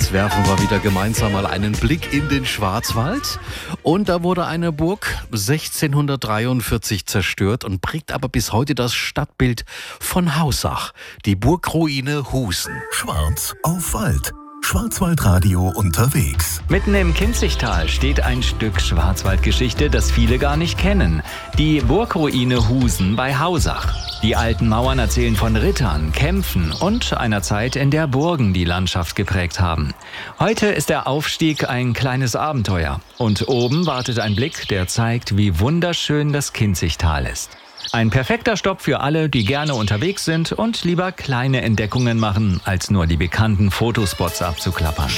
Jetzt werfen wir wieder gemeinsam mal einen Blick in den Schwarzwald. Und da wurde eine Burg 1643 zerstört und prägt aber bis heute das Stadtbild von Hausach, die Burgruine Husen. Schwarz auf Wald. Schwarzwaldradio unterwegs. Mitten im Kinzigtal steht ein Stück Schwarzwaldgeschichte, das viele gar nicht kennen. Die Burgruine Husen bei Hausach. Die alten Mauern erzählen von Rittern, Kämpfen und einer Zeit, in der Burgen die Landschaft geprägt haben. Heute ist der Aufstieg ein kleines Abenteuer. Und oben wartet ein Blick, der zeigt, wie wunderschön das Kinzigtal ist. Ein perfekter Stopp für alle, die gerne unterwegs sind und lieber kleine Entdeckungen machen, als nur die bekannten Fotospots abzuklappern.